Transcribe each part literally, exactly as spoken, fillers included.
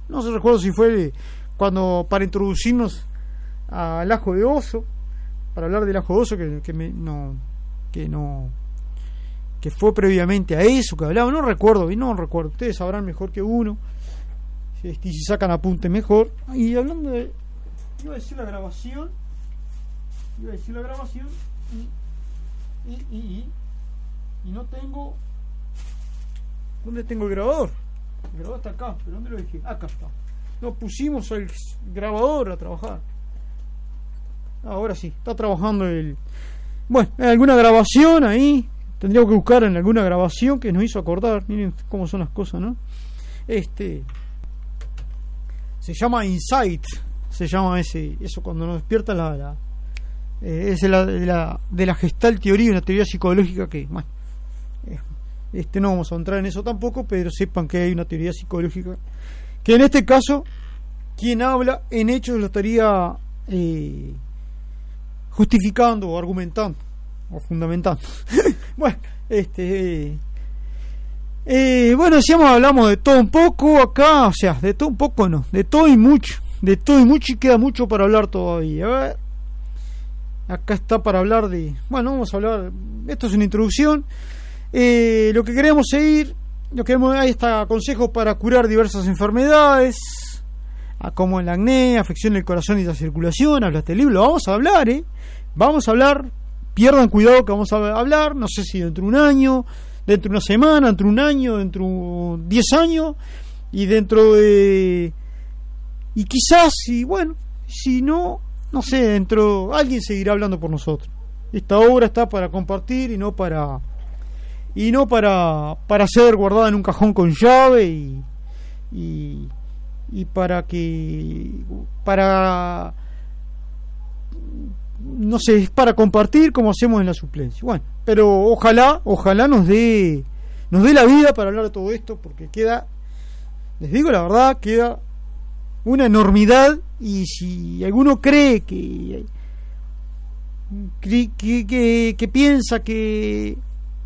no sé, recuerdo si fue cuando, para introducirnos al ajo de oso, para hablar del ajo de oso, que, que me, no, que no, que fue previamente a eso que hablaba, no recuerdo, y no recuerdo, ustedes sabrán mejor que uno, si, si sacan apunte mejor. Y hablando de, iba a decir la grabación, iba a decir la grabación, y, y, y, y, y no tengo, ¿dónde tengo el grabador? El grabador está acá, pero ¿dónde lo dejé? Acá está. Nos pusimos el grabador a trabajar. Ahora sí, está trabajando el... Bueno, hay alguna grabación ahí. Tendríamos que buscar en alguna grabación que nos hizo acordar. Miren cómo son las cosas, ¿no? Este... Se llama Insight. Se llama ese... Eso cuando nos despierta la... la eh, es de la, de la, de la Gestalt teoría, una teoría psicológica que... Bueno, eh, este no vamos a entrar en eso tampoco, pero sepan que hay una teoría psicológica que en este caso quien habla en hechos lo estaría... Eh, justificando o argumentando o fundamentando. Bueno, este eh, bueno, decíamos, hablamos de todo un poco acá, o sea, de todo un poco no, de todo y mucho, de todo y mucho, y queda mucho para hablar todavía. A ver, acá está para hablar de, bueno, vamos a hablar, esto es una introducción, eh, lo que queremos seguir, lo que queremos, ahí está, consejos para curar diversas enfermedades, como el acné, afección del corazón y la circulación. Habla este libro, lo vamos a hablar, ¿eh? Vamos a hablar, pierdan cuidado que vamos a hablar, no sé si dentro de un año, dentro de una semana, dentro de un año, dentro de diez años, y dentro de... Y quizás, y bueno, si no, no sé, dentro... Alguien seguirá hablando por nosotros. Esta obra está para compartir y no para... Y no para, para ser guardada en un cajón con llave y... y y para que para no sé, es para compartir como hacemos en la suplencia. Bueno, pero ojalá, ojalá nos dé nos dé la vida para hablar de todo esto, porque queda, les digo la verdad, queda una enormidad. Y si alguno cree que que, que, que, que piensa que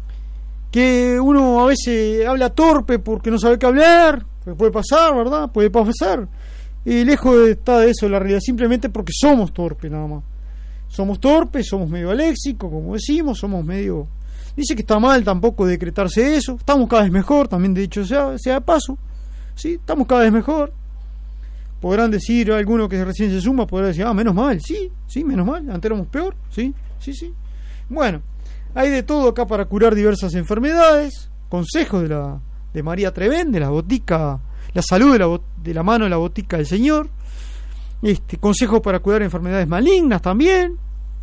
que uno a veces habla torpe porque no sabe qué hablar, puede pasar, ¿verdad? Puede pasar. Y lejos está de eso la realidad, simplemente porque somos torpes nada más. Somos torpes, somos medio aléxicos, como decimos, somos medio... Dice que está mal tampoco decretarse eso. Estamos cada vez mejor, también de hecho sea, sea de paso. ¿Sí? Estamos cada vez mejor. Podrán decir, alguno que recién se suma, podrá decir, ah, menos mal. Sí, sí, menos mal. Antes éramos peor. Sí, sí, sí. Bueno, hay de todo acá para curar diversas enfermedades. Consejos de la... de María Trevén, de la botica, la salud de la, de la mano de la botica del Señor. Este, consejos para cuidar enfermedades malignas también,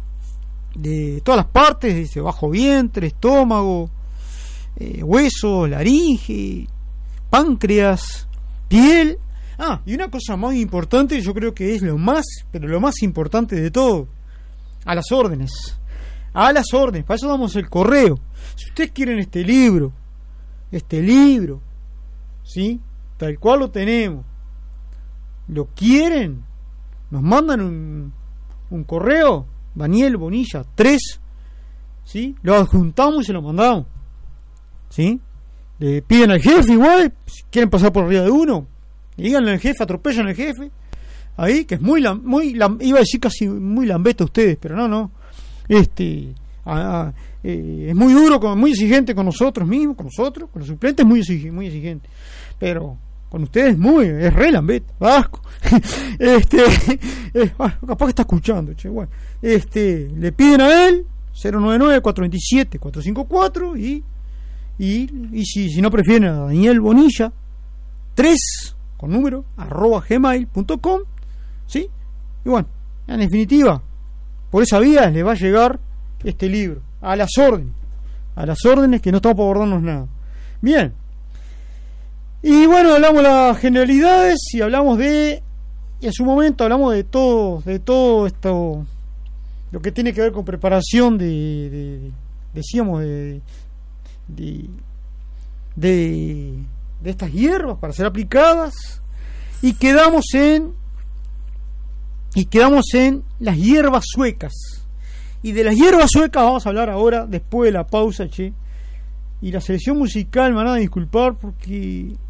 de todas las partes, dice, bajo vientre, estómago, eh, huesos, laringe, páncreas, piel. Ah, y una cosa más importante, yo creo que es lo más, pero lo más importante de todo, a las órdenes, a las órdenes, para eso damos el correo. Si ustedes quieren este libro, este libro, ¿sí? Tal cual lo tenemos, lo quieren, nos mandan un, un correo, Daniel Bonilla tres, ¿sí? Lo adjuntamos y se lo mandamos, ¿sí? Le piden al jefe igual, si quieren pasar por arriba de uno, díganle al jefe, atropellan al jefe, ahí, que es muy, muy iba a decir casi muy lambeta ustedes, pero no, no, este... Ah, eh, es muy duro, muy exigente con nosotros mismos, con nosotros, con los suplentes, muy exigente, muy exigente, pero con ustedes muy, es re lambet, vasco. este, eh, ah, capaz que está escuchando, che, bueno, este, le piden a él cero nueve nueve, cuatro dos siete, cuatro cinco cuatro y y, y si, si no prefieren a Daniel Bonilla tres con número arroba gmail punto com, ¿sí? Y bueno, en definitiva, por esa vía le va a llegar este libro, a las órdenes, a las órdenes, que no estamos para abordarnos nada. Bien, y bueno, hablamos de las generalidades y hablamos de, y en su momento hablamos de todo, de todo esto, lo que tiene que ver con preparación de, de, de decíamos, de de, de de estas hierbas para ser aplicadas, y quedamos en y quedamos en las hierbas suecas. Y de las hierbas suecas vamos a hablar ahora, después de la pausa, che. Y la selección musical me van a disculpar porque